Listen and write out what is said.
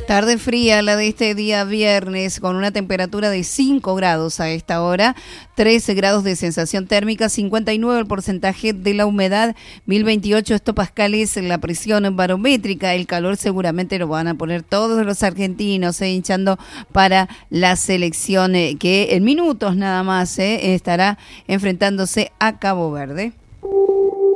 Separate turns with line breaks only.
Tarde fría la de este día viernes, con una temperatura de 5 grados a esta hora, 13 grados de sensación térmica, 59 el porcentaje de la humedad, 1028 hectopascales la presión barométrica. El calor seguramente lo van a poner todos los argentinos, hinchando para la selección que en minutos nada más estará enfrentándose a Cabo Verde.